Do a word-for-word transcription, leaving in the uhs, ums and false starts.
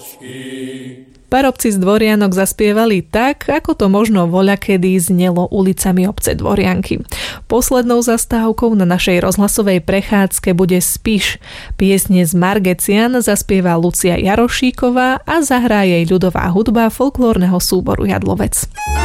Parobci z Dvorianok zaspievali tak, ako to možno voľakedy znelo ulicami obce Dvorianky. Poslednou zastávkou na našej rozhlasovej prechádzke bude Spiš. Piesne z Margecian zaspieva Lucia Jarošíková a zahrá jej ľudová hudba folklórneho súboru Jadlovec.